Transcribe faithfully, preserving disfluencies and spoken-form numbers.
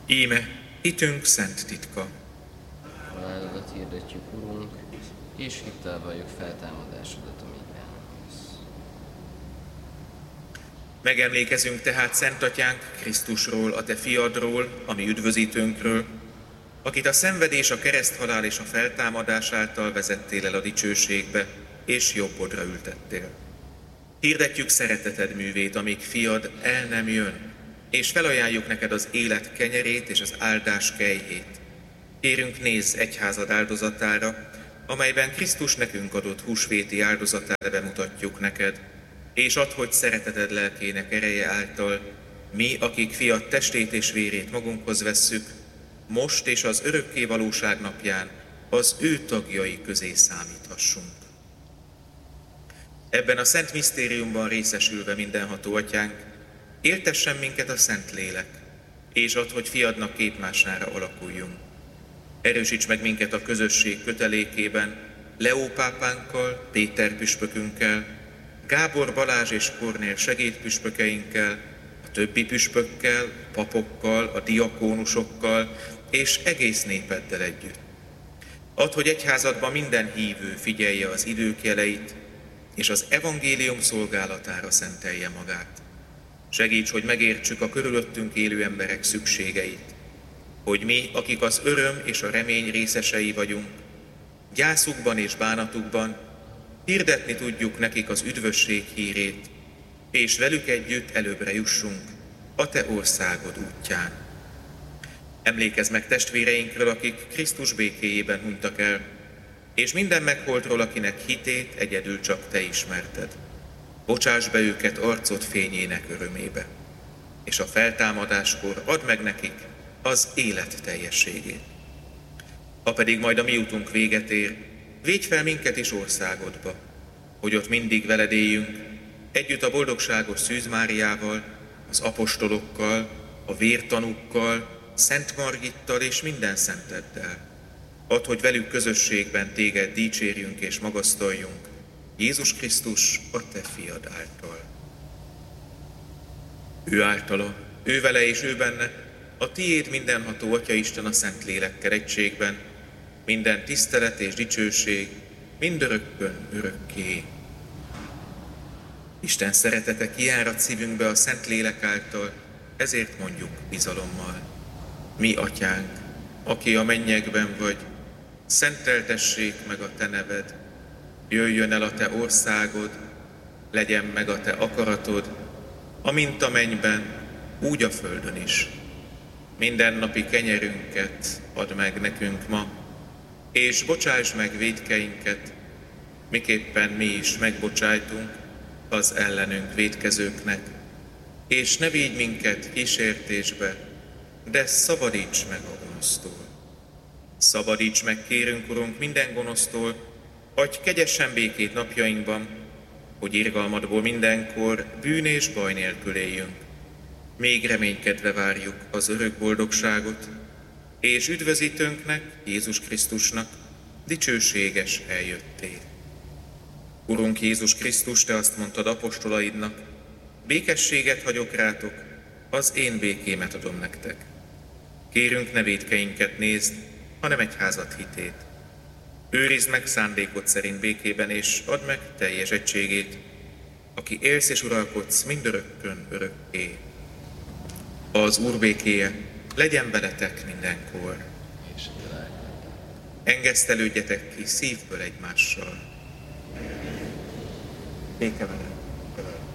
Íme, hitünk szent titka. Halálodat hirdetjük, Urunk, és hittel valljuk feltámadásodat, amíg eljössz. Megemlékezünk tehát Szent Atyánk Krisztusról, a Te fiadról, a mi üdvözítőnkről, akit a szenvedés, a kereszthalál és a feltámadás által vezettél el a dicsőségbe, és jobbodra ültettél. Hirdetjük szereteted művét, amíg fiad el nem jön, és felajánljuk neked az élet kenyerét és az áldás kejhét. Kérünk, nézz egyházad áldozatára, amelyben Krisztus nekünk adott húsvéti áldozatára bemutatjuk neked, és add, hogy szereteted lelkének ereje által mi, akik fiad testét és vérét magunkhoz vesszük, most és az örökké valóság napján az ő tagjai közé számíthassunk. Ebben a szent misztériumban részesülve mindenható Atyánk, éltessen minket a Szent Lélek, és add, hogy fiadnak képmására alakuljunk. Erősíts meg minket a közösség kötelékében, Leó pápánkkal, Péter püspökünkkel, Gábor, Balázs és Kornél segédpüspökeinkkel, a többi püspökkel, papokkal, a diakónusokkal és egész népeddel együtt. Add, hogy egyházadban minden hívő figyelje az idők jeleit, és az evangélium szolgálatára szentelje magát. Segíts, hogy megértsük a körülöttünk élő emberek szükségeit, hogy mi, akik az öröm és a remény részesei vagyunk, gyászukban és bánatukban hirdetni tudjuk nekik az üdvösség hírét, és velük együtt előbbre jussunk a Te országod útján. Emlékezz meg testvéreinkről, akik Krisztus békéjében hunytak el, és minden megholtról, akinek hitét egyedül csak Te ismerted. Bocsáss be őket arcod fényének örömébe, és a feltámadáskor add meg nekik az élet teljességét. Ha pedig majd a mi utunk véget ér, védj fel minket is országodba, hogy ott mindig veled éljünk, együtt a boldogságos Szűz Máriával, az apostolokkal, a vértanúkkal, Szent Margittal és minden szenteddel. Add, hogy velük közösségben téged dicsérjünk és magasztaljunk, Jézus Krisztus, a Te fiad által. Ő általa, ő vele és ő benne, a tiéd mindenható Atya Isten a Szent Lélekkel egységben, minden tisztelet és dicsőség, mindörökkön örökké. Isten szeretete kiárad szívünkbe a Szent Lélek által, ezért mondjuk bizalommal. Mi, Atyánk, aki a mennyekben vagy, szenteltessék meg a Te neved, jöjjön el a Te országod, legyen meg a Te akaratod, amint a mennyben, úgy a földön is. Mindennapi kenyerünket add meg nekünk ma, és bocsáss meg vétkeinket, miképpen mi is megbocsájtunk az ellenünk vétkezőknek, és ne vigy minket kísértésbe, de szabadíts meg a gonosztól. Szabadíts meg, kérünk, Urunk, minden gonosztól, adj kegyesen békét napjainkban, hogy irgalmadból mindenkor bűn és baj nélkül éljünk. Még reménykedve várjuk az örök boldogságot, és üdvözítőnknek, Jézus Krisztusnak dicsőséges eljöttét. Urunk Jézus Krisztus, Te azt mondtad apostolaidnak, békességet hagyok rátok, az én békémet adom nektek. Kérünk, ne vétkeinket nézd, hanem egyházad hitét. Őrizd meg szándékod szerint békében, és add meg teljes egységét, aki élsz és uralkodsz mindörökkön örökké. Az Úr békéje legyen veletek mindenkor. Engesztelődjetek ki szívből egymással. Béke veled.